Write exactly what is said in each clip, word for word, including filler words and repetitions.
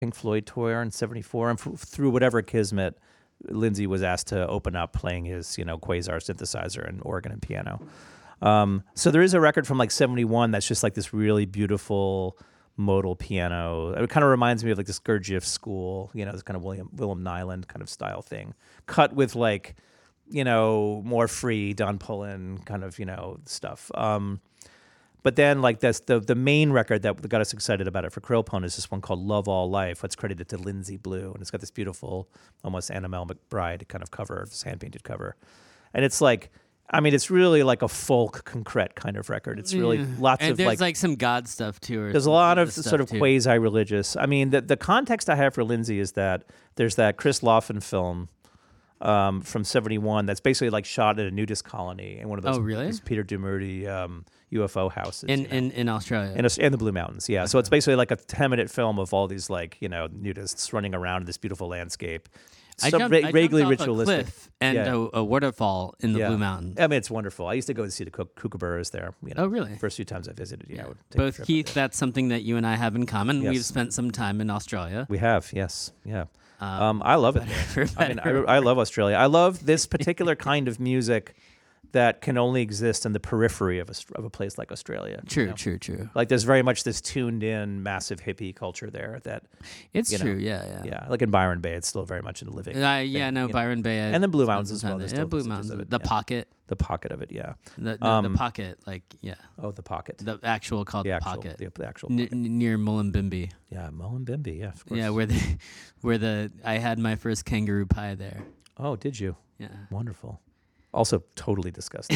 Pink Floyd tour in seventy-four, and f- through whatever kismet, Lindsey was asked to open up playing his, you know, Quasar synthesizer and organ and piano. Um, so there is a record from like seventy-one that's just like this really beautiful modal piano. It kind of reminds me of like this Gurdjieff school, you know, this kind of William Willem Nyland kind of style thing, cut with like, you know, more free Don Pullen kind of, you know, stuff. Um, But then, like this, the the main record that got us excited about it for Krillpone is this one called "Love All Life." What's credited to Lindsey Blue, and it's got this beautiful, almost Annabelle McBride kind of cover, this hand painted cover, and it's like, I mean, it's really like a folk concrete kind of record. It's really Yeah. lots and of there's like, like some God stuff too. Or there's a some lot of Jesus sort of stuff, too. quasi religious. I mean, the the context I have for Lindsey is that there's that Chris Laughlin film. Um, from seventy-one, that's basically like shot at a nudist colony in one of those, Oh, really? those Peter Domerty um, U F O houses in you know? in in Australia. In, in the Blue Mountains, yeah. So it's basically like a ten-minute film of all these, like, you know, nudists running around in this beautiful landscape. I Some jumped, ra- I jumped vaguely off ritualistic. a cliff and Yeah. a, a waterfall in the Yeah. Blue Mountains. I mean, it's wonderful. I used to go and see the Kook- Kookaburras there. You know, Oh, really? First few times I visited, yeah. I would take a Both trip up Keith, there. that's something that you and I have in common. Yes. We've spent some time in Australia. We have, yes, yeah. Um, Um, I love it better- there. I mean, better- I, I love Australia. I love this particular kind of music that can only exist in the periphery of a, of a place like Australia. you True, know? true, true. Like, there's very much this tuned-in, massive hippie culture there that, It's you know, true. Yeah, yeah. yeah, like in Byron Bay, it's still very much in the living. Uh, yeah, thing, no, you know? Byron Bay. I And the Blue spent Mountains some as well. time There's there. Yeah, still Blue vestiges Mountains. of it, The yeah. pocket. The pocket of it, yeah. The, no, Um, the pocket, like, yeah. Oh, the pocket. The actual called the the actual, pocket. the, the actual N- pocket. n- near Mullumbimby. Yeah, Mullumbimby, yeah, of course. Yeah, where the where the I had my first kangaroo pie there. Oh, did you? Yeah. Wonderful. Also, totally disgusting.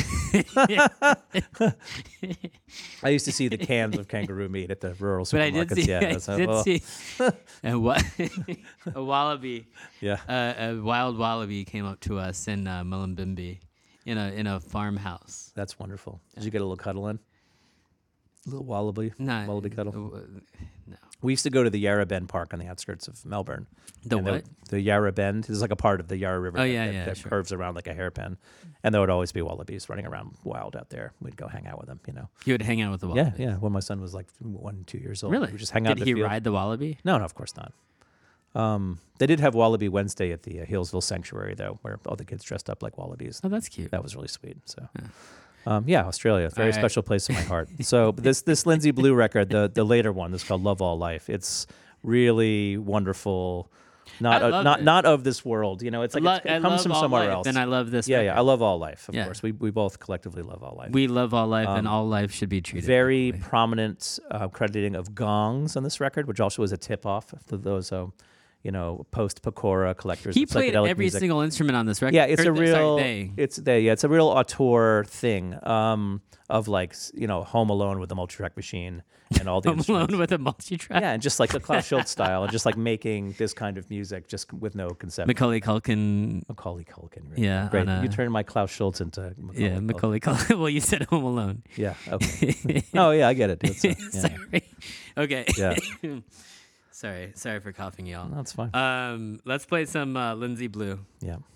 I used to see the cans of kangaroo meat at the rural But I supermarkets. did see, yeah, I that's how- did oh, see a, wa- a wallaby, yeah. uh, a wild wallaby came up to us in uh, Mullumbimby, in a in a farmhouse. That's wonderful. Did you get a little cuddle in? A little wallaby? No, Wallaby cuddle? uh, no. We used to go to the Yarra Bend Park on the outskirts of Melbourne. The And there- what? The Yarra Bend is like a part of the Yarra River Oh, that, yeah, that, yeah, that sure. curves around like a hairpin. And there would always be wallabies running around wild out there. We'd go hang out with them, you know. You would hang out with the Yeah, wallaby. yeah. When my son was like one, two years old. Really? We would just hang out Did in the he field. ride the wallaby? No, no, of course not. Um, they did have Wallaby Wednesday at the uh, Hillsville Sanctuary, though, where all the kids dressed up like wallabies. Oh, that's cute. That was really sweet. So, Yeah. um, yeah, Australia, very All right. special place in my heart. So this this Lindsey Blue record, the the later one, is called Love All Life. It's really wonderful. Not I uh, love not it. not of this world. You know, it's like Lo- it's, it I comes love from All somewhere Life, else. And I love this. yeah, yeah, I record. love All Life. Of Yeah. course, we we both collectively love All Life. We love all life, and Um, all life should be treated. Very equally. prominent uh, crediting of gongs on this record, which also was a tip off to those, uh, you know, post Pecora collectors. He of played psychedelic every music. single instrument on this record. Yeah, it's Or a th- real. Sorry, they. It's they. Yeah, it's a real auteur thing. Um, of like s- you know, Home Alone with the multi-track machine and all the Home instruments. Alone with a multi-track. Yeah, and just like the Klaus Schultz style, and just like making this kind of music just with no concept. Macaulay Culkin. Macaulay Culkin. Right? Yeah, great. on a- You turned my Klaus Schultz into Macaulay Yeah, Culkin. Macaulay Culkin. Well, you said Home Alone. Yeah. Okay. oh yeah, I get it. It's, uh, yeah. Sorry. Okay. Yeah. Sorry. Sorry for coughing, y'all. No, it's fine. Um, let's play some uh, Lindsey Blue. Yeah.